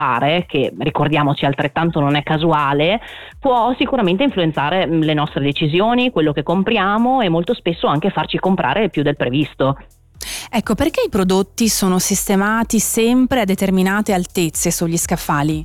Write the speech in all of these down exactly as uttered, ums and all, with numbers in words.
che ricordiamoci altrettanto non è casuale, può sicuramente influenzare le nostre decisioni, quello che compriamo e molto spesso anche farci comprare più del previsto. Ecco, perché i prodotti sono sistemati sempre a determinate altezze sugli scaffali?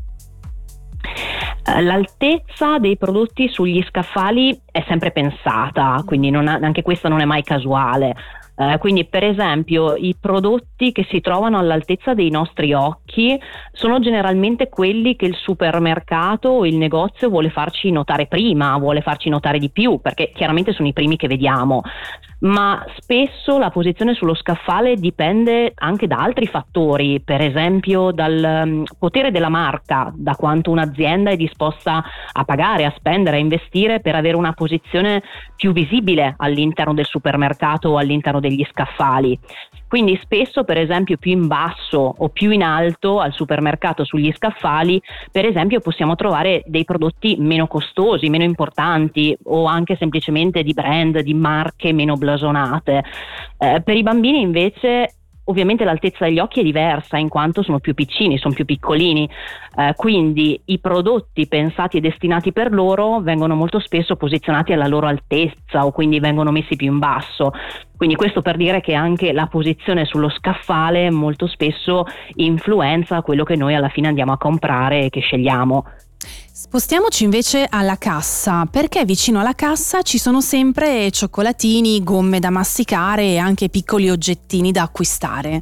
L'altezza dei prodotti sugli scaffali è sempre pensata, quindi non ha, anche questo non è mai casuale. Uh, quindi per esempio i prodotti che si trovano all'altezza dei nostri occhi sono generalmente quelli che il supermercato o il negozio vuole farci notare prima, vuole farci notare di più, perché chiaramente sono i primi che vediamo. Ma spesso la posizione sullo scaffale dipende anche da altri fattori, per esempio dal um, potere della marca, da quanto un'azienda è disposta a pagare, a spendere, a investire per avere una posizione più visibile all'interno del supermercato o all'interno degli scaffali. Quindi spesso, per esempio, più in basso o più in alto al supermercato sugli scaffali, per esempio, possiamo trovare dei prodotti meno costosi, meno importanti o anche semplicemente di brand, di marche meno blasonate. Eh, per i bambini invece ovviamente l'altezza degli occhi è diversa in quanto sono più piccini, sono più piccolini, eh, quindi i prodotti pensati e destinati per loro vengono molto spesso posizionati alla loro altezza o quindi vengono messi più in basso. Quindi questo per dire che anche la posizione sullo scaffale molto spesso influenza quello che noi alla fine andiamo a comprare e che scegliamo. Spostiamoci invece alla cassa, perché vicino alla cassa ci sono sempre cioccolatini, gomme da masticare e anche piccoli oggettini da acquistare.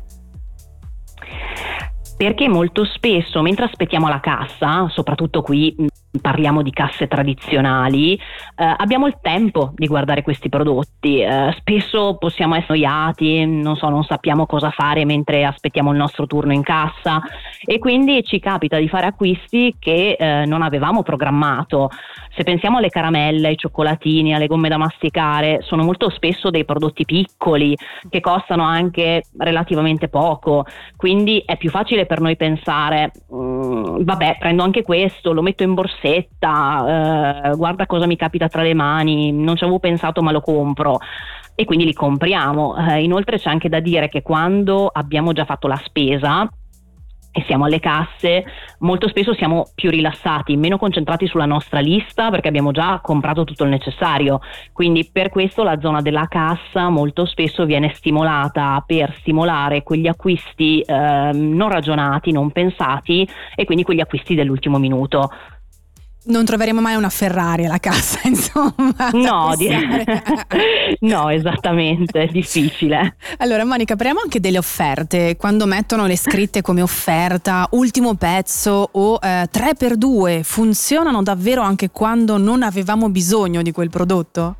Perché molto spesso mentre aspettiamo la cassa, soprattutto qui parliamo di casse tradizionali, eh, abbiamo il tempo di guardare questi prodotti. Eh, spesso possiamo essere annoiati, non so, non sappiamo cosa fare mentre aspettiamo il nostro turno in cassa e quindi ci capita di fare acquisti che eh, non avevamo programmato. Se pensiamo alle caramelle, ai cioccolatini, alle gomme da masticare, sono molto spesso dei prodotti piccoli che costano anche relativamente poco, quindi è più facile per noi pensare mh, vabbè, prendo anche questo, lo metto in borsetta, eh, guarda cosa mi capita tra le mani, non ci avevo pensato ma lo compro e quindi li compriamo. Eh, inoltre c'è anche da dire che quando abbiamo già fatto la spesa e siamo alle casse, molto spesso siamo più rilassati, meno concentrati sulla nostra lista perché abbiamo già comprato tutto il necessario. Quindi per questo la zona della cassa molto spesso viene stimolata per stimolare quegli acquisti eh, non ragionati, non pensati e quindi quegli acquisti dell'ultimo minuto. Non troveremo mai una Ferrari alla cassa, insomma. No, di... no, esattamente, è difficile. Allora Monica, parliamo anche delle offerte. Quando mettono le scritte come offerta, ultimo pezzo o eh, tre per due, funzionano davvero anche quando non avevamo bisogno di quel prodotto?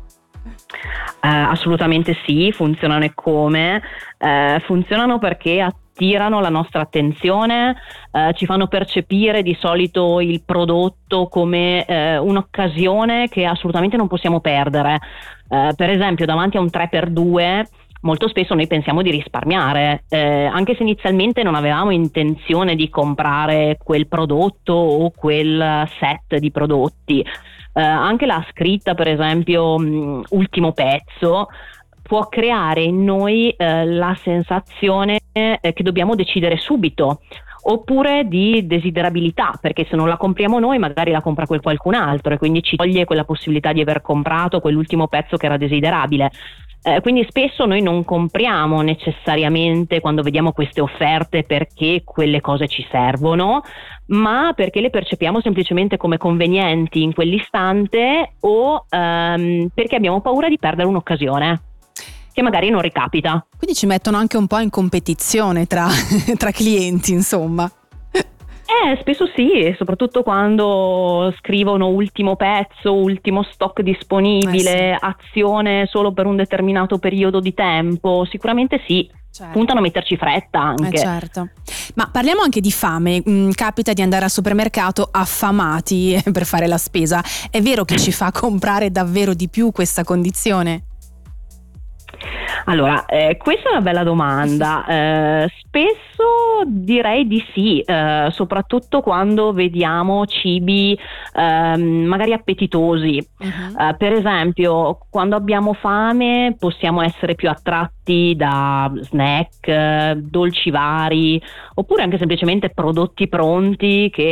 Eh, assolutamente sì, funzionano e come? Eh, funzionano perché attirano la nostra attenzione, eh, ci fanno percepire di solito il prodotto come eh, un'occasione che assolutamente non possiamo perdere. Eh, per esempio davanti a un tre per due molto spesso noi pensiamo di risparmiare, eh, anche se inizialmente non avevamo intenzione di comprare quel prodotto o quel set di prodotti. Eh, anche la scritta, per esempio, mh, ultimo pezzo, può creare in noi eh, la sensazione eh, che dobbiamo decidere subito, oppure di desiderabilità, perché se non la compriamo noi magari la compra quel qualcun altro e quindi ci toglie quella possibilità di aver comprato quell'ultimo pezzo che era desiderabile. Eh, quindi spesso noi non compriamo necessariamente quando vediamo queste offerte perché quelle cose ci servono, ma perché le percepiamo semplicemente come convenienti in quell'istante o ehm, perché abbiamo paura di perdere un'occasione che magari non ricapita. Quindi ci mettono anche un po' in competizione tra, tra clienti, insomma. Eh, spesso sì, soprattutto quando scrivono ultimo pezzo, ultimo stock disponibile, eh sì. azione solo per un determinato periodo di tempo, sicuramente sì. Certo. Puntano a metterci fretta anche. Eh certo. Ma parliamo anche di fame. Mm, capita di andare al supermercato affamati per fare la spesa. È vero che ci fa comprare davvero di più questa condizione? Allora, eh, questa è una bella domanda. Eh, spesso direi di sì, eh, soprattutto quando vediamo cibi ehm, magari appetitosi. Mhm. Eh, per esempio, quando abbiamo fame possiamo essere più attratti da snack, eh, dolci vari, oppure anche semplicemente prodotti pronti che